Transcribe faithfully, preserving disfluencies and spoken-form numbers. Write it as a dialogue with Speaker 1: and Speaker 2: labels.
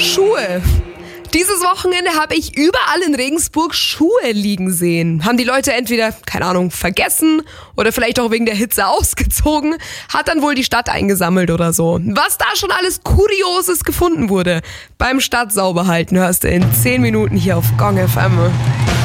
Speaker 1: Schuhe. Dieses Wochenende habe ich überall in Regensburg Schuhe liegen sehen. Haben die Leute entweder, keine Ahnung, vergessen oder vielleicht auch wegen der Hitze ausgezogen, hat dann wohl die Stadt eingesammelt oder so. Was da schon alles Kurioses gefunden wurde beim Stadtsauberhalten, hörst du in zehn Minuten hier auf Gong F M.